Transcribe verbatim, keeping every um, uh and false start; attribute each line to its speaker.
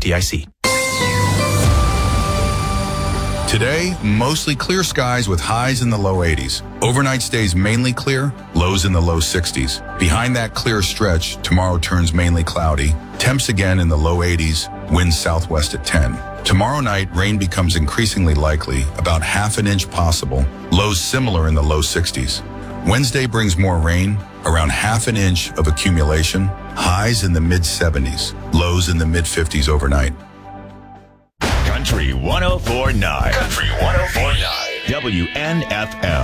Speaker 1: D I C.
Speaker 2: Today, mostly clear skies with highs in the low eighties. Overnight stays mainly clear, lows in the low sixties. Behind that clear stretch, tomorrow turns mainly cloudy. Temps again in the low eighties, winds southwest at ten. Tomorrow night, rain becomes increasingly likely, about half an inch possible. Lows similar in the low sixties. Wednesday brings more rain, around half an inch of accumulation. Highs in the mid seventies, lows in the mid fifties overnight.
Speaker 3: Country one oh four point nine. Country one oh four point nine. W N F L.